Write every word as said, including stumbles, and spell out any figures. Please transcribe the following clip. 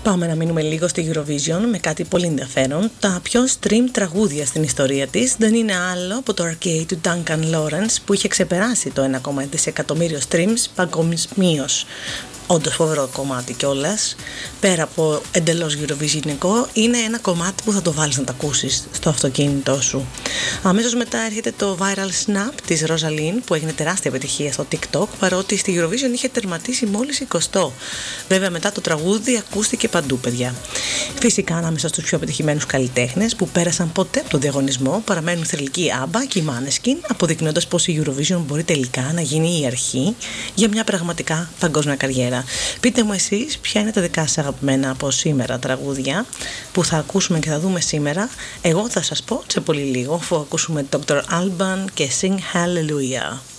Πάμε να μείνουμε λίγο στη Eurovision με κάτι πολύ ενδιαφέρον. Τα πιο stream τραγούδια στην ιστορία της δεν είναι άλλο από το Arcade του Duncan Lawrence, που είχε ξεπεράσει το ένα κόμμα ένα δισεκατομμύριο streams παγκοσμίως. Όντως φοβερό κομμάτι κιόλας. Πέρα από εντελώς Eurovisionικό, είναι ένα κομμάτι που θα το βάλεις να το ακούσεις στο αυτοκίνητό σου. Αμέσως μετά έρχεται το viral snap της Rosalind, που έγινε τεράστια επιτυχία στο TikTok, παρότι στη Eurovision είχε τερματίσει μόλις εικοστό. Βέβαια μετά το τραγούδι ακούστηκε παντού, παιδιά. Φυσικά ανάμεσα στους πιο επιτυχημένους καλλιτέχνες που πέρασαν ποτέ από τον διαγωνισμό παραμένουν θρυλικοί ABBA και η Måneskin, αποδεικνύοντας πως η Eurovision μπορεί τελικά να γίνει η αρχή για μια πραγματικά παγκόσμια καριέρα. Πείτε μου εσείς ποια είναι τα δικά σας αγαπημένα από σήμερα τραγούδια που θα ακούσουμε και θα δούμε σήμερα. Εγώ θα σας πω σε πολύ λίγο, αφού ακούσουμε Doctor Alban και Sing Hallelujah.